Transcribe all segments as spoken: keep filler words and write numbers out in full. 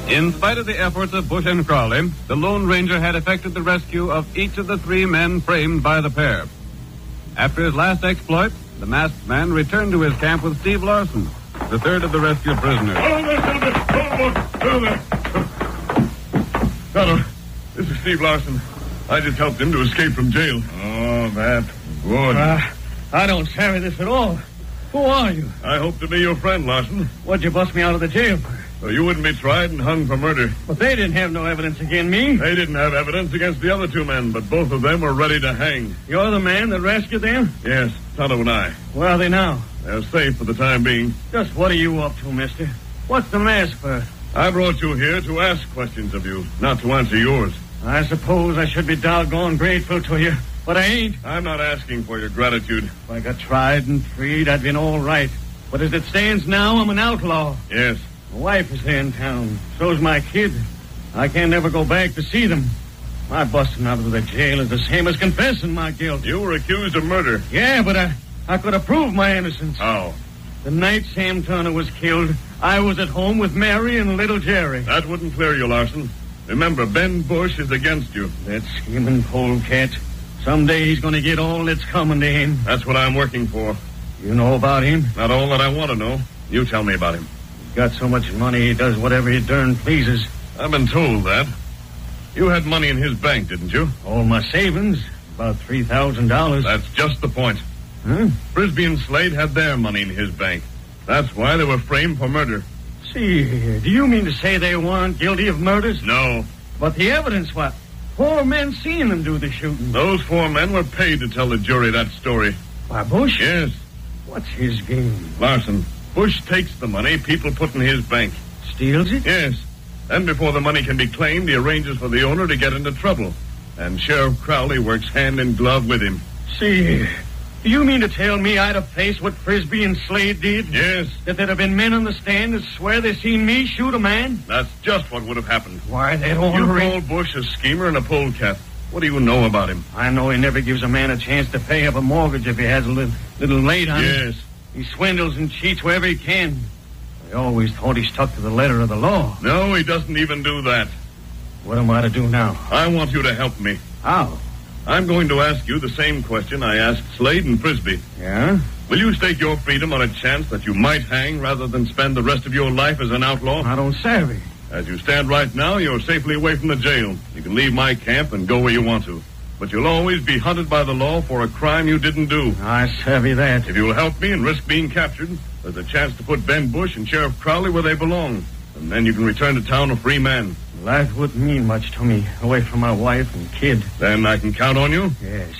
In spite of the efforts of Bush and Crowley, the Lone Ranger had effected the rescue of each of the three men framed by the pair. After his last exploit, the masked man returned to his camp with Steve Larson, the third of the rescued prisoners. Tonto, this is Steve Larson. I just helped him to escape from jail. Oh, that's good. Uh, I don't carry this at all. Who are you? I hope to be your friend, Larson. What'd you bust me out of the jail for? So you wouldn't be tried and hung for murder. But they didn't have no evidence against me. They didn't have evidence against the other two men, but both of them were ready to hang. You're the man that rescued them? Yes, Tonto and I. Where are they now? They're safe for the time being. Just what are you up to, mister? What's the mask for? I brought you here to ask questions of you, not to answer yours. I suppose I should be doggone grateful to you, but I ain't. I'm not asking for your gratitude. If I got tried and freed, I'd been all right. But as it stands now, I'm an outlaw. Yes. My wife is here in town. So's my kid. I can't never go back to see them. My busting out of the jail is the same as confessing my guilt. You were accused of murder. Yeah, but I, I could have proved my innocence. How? The night Sam Turner was killed, I was at home with Mary and little Jerry. That wouldn't clear you, Larson. Remember, Ben Bush is against you. That scheming polecat. Someday he's going to get all that's coming to him. That's what I'm working for. You know about him? Not all that I want to know. You tell me about him. He's got so much money, he does whatever he darn pleases. I've been told that. You had money in his bank, didn't you? All my savings. About three thousand dollars. That's just the point. Huh? Frisbee and Slade had their money in his bank. That's why they were framed for murder. See here, do you mean to say they weren't guilty of murders? No. But the evidence, what? Four men seen them do the shooting. Those four men were paid to tell the jury that story. By Bush? Yes. What's his game? Larson, Bush takes the money people put in his bank. Steals it? Yes. Then before the money can be claimed, he arranges for the owner to get into trouble. And Sheriff Crowley works hand in glove with him. See here. Do you mean to tell me I'd have faced what Frisbee and Slade did? Yes. That there'd have been men on the stand that swear they seen me shoot a man? That's just what would have happened. Why, that old... You call Bush a schemer and a polecat. What do you know about him? I know he never gives a man a chance to pay up a mortgage if he has a little, little late on it. Yes. He swindles and cheats wherever he can. I always thought he stuck to the letter of the law. No, he doesn't even do that. What am I to do now? I want you to help me. How? I'm going to ask you the same question I asked Slade and Frisbee. Yeah? Will you stake your freedom on a chance that you might hang rather than spend the rest of your life as an outlaw? I don't savvy. As you stand right now, you're safely away from the jail. You can leave my camp and go where you want to. But you'll always be hunted by the law for a crime you didn't do. I savvy that. If you'll help me and risk being captured, there's a chance to put Ben Bush and Sheriff Crowley where they belong. And then you can return to town a free man. Life wouldn't mean much to me, away from my wife and kid. Then I can count on you? Yes.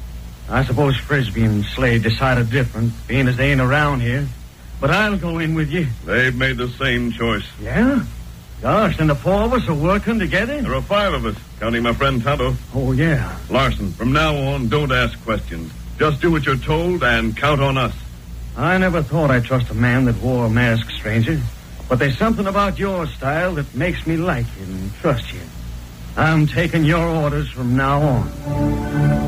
I suppose Frisbee and Slade decided different, being as they ain't around here. But I'll go in with you. They've made the same choice. Yeah? Gosh, then the four of us are working together? There are five of us, counting my friend Tonto. Oh, yeah. Larson, from now on, don't ask questions. Just do what you're told and count on us. I never thought I'd trust a man that wore a mask, stranger. But there's something about your style that makes me like you and trust you. I'm taking your orders from now on.